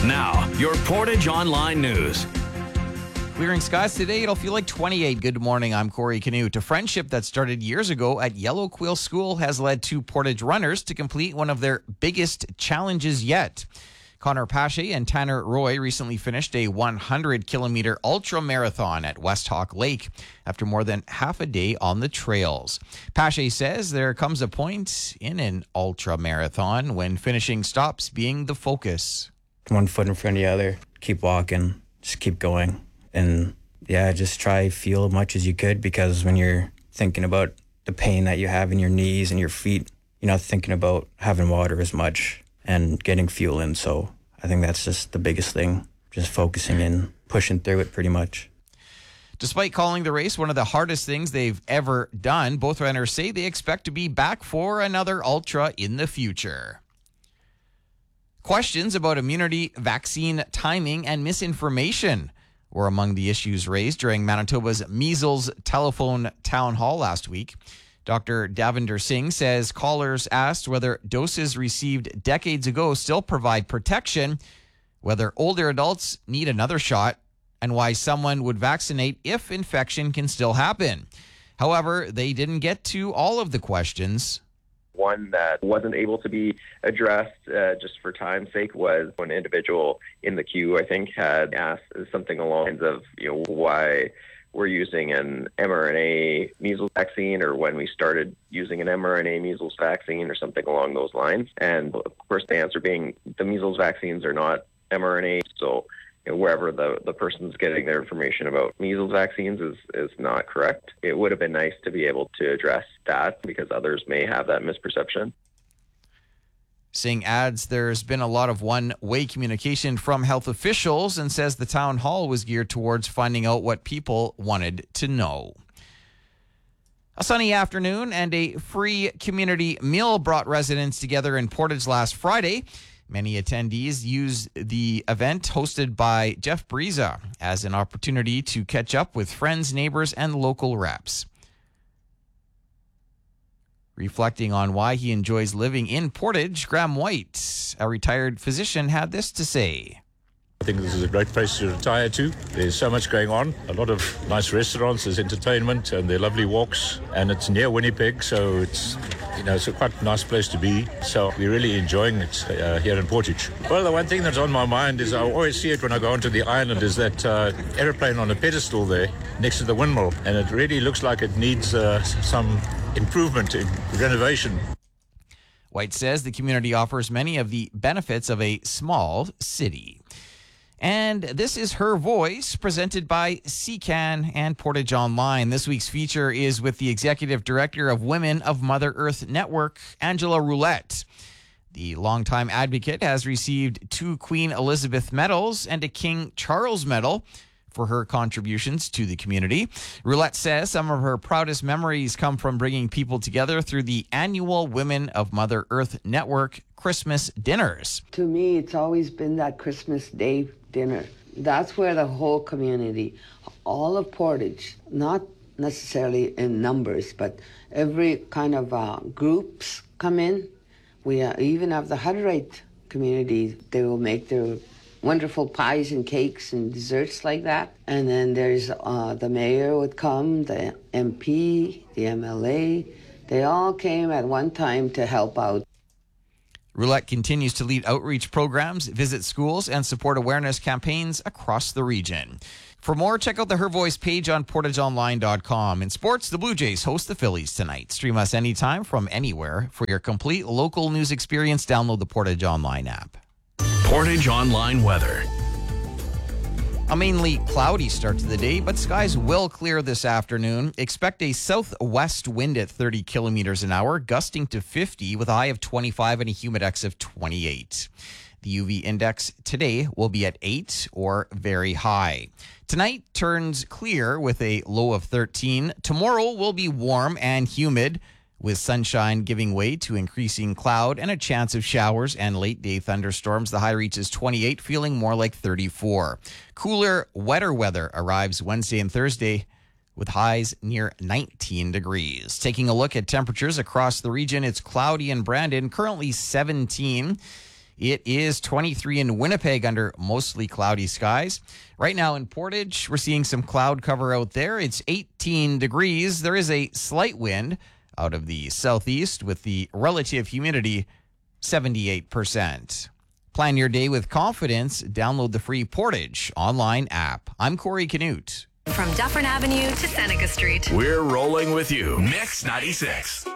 Now, your Portage Online News. Clearing skies today, it'll feel like 28. Good morning, I'm Corey Canute. A friendship that started years ago at Yellow Quill School has led two Portage runners to complete one of their biggest challenges yet. Connor Pache and Tanner Roy recently finished a 100-kilometer ultra marathon at West Hawk Lake after more than half a day on the trails. Pache says there comes a point in an ultra marathon when finishing stops being the focus. One foot in front of the other, keep walking, just keep going. And yeah, just try feel as much as you could, because when you're thinking about the pain that you have in your knees and your feet, you're not thinking about having water as much and getting fuel in. So I think that's just the biggest thing, just focusing in, pushing through it pretty much. Despite calling the race one of the hardest things they've ever done, both runners say they expect to be back for another ultra in the future. Questions about immunity, vaccine timing, and misinformation were among the issues raised during Manitoba's measles telephone town hall last week. Dr. Davinder Singh says callers asked whether doses received decades ago still provide protection, whether older adults need another shot, and why someone would vaccinate if infection can still happen. However, they didn't get to all of the questions. One that wasn't able to be addressed just for time's sake was an individual in the queue, I think, had asked something along the lines of, why we're using an mRNA measles vaccine, or when we started using an mRNA measles vaccine, or something along those lines. And of course, the answer being the measles vaccines are not mRNA. So wherever the person's getting their information about measles vaccines is not correct. It would have been nice to be able to address that, because others may have that misperception. Singh adds there's been a lot of one-way communication from health officials, and says the town hall was geared towards finding out what people wanted to know. A sunny afternoon and a free community meal brought residents together in Portage last Friday. Many attendees used the event hosted by Jeff Briza as an opportunity to catch up with friends, neighbors, and local reps. Reflecting on why he enjoys living in Portage, Graham White, a retired physician, had this to say. I think this is a great place to retire to. There's so much going on, a lot of nice restaurants, there's entertainment, and there are lovely walks, and it's near Winnipeg, so it's a quite nice place to be. So we're really enjoying it here in Portage. Well, the one thing that's on my mind is, I always see it when I go onto the island, is that aeroplane on a pedestal there next to the windmill, and it really looks like it needs some improvement in renovation. White says the community offers many of the benefits of a small city. And this is Her Voice, presented by CCAN and Portage Online. This week's feature is with the Executive Director of Women of Mother Earth Network, Angela Roulette. The longtime advocate has received 2 Queen Elizabeth medals and a King Charles medal for her contributions to the community. Roulette says some of her proudest memories come from bringing people together through the annual Women of Mother Earth Network Christmas dinners. To me, it's always been that Christmas Day dinner. That's where the whole community, all of Portage, not necessarily in numbers, but every kind of groups come in. We even have the Hutterite community. They will make their wonderful pies and cakes and desserts like that. And then there's the mayor would come, the MP, the MLA. They all came at one time to help out. Roulette continues to lead outreach programs, visit schools, and support awareness campaigns across the region. For more, check out the Her Voice page on portageonline.com. In sports, the Blue Jays host the Phillies tonight. Stream us anytime from anywhere. For your complete local news experience, download the Portage Online app. Portage Online weather. A mainly cloudy start to the day, but skies will clear this afternoon. Expect a southwest wind at 30 kilometers an hour, gusting to 50 with a high of 25 and a humidex of 28. The UV index today will be at 8 or very high. Tonight turns clear with a low of 13. Tomorrow will be warm and humid, with sunshine giving way to increasing cloud and a chance of showers and late-day thunderstorms. The high reaches 28, feeling more like 34. Cooler, wetter weather arrives Wednesday and Thursday, with highs near 19 degrees. Taking a look at temperatures across the region, it's cloudy in Brandon, currently 17. It is 23 in Winnipeg under mostly cloudy skies. Right now in Portage, we're seeing some cloud cover out there. It's 18 degrees. There is a slight wind out of the southeast with the relative humidity 78%. Plan your day with confidence. Download the free Portage online app. I'm Corey Canute. From Dufferin Avenue to Seneca Street. We're rolling with you. Mix 96.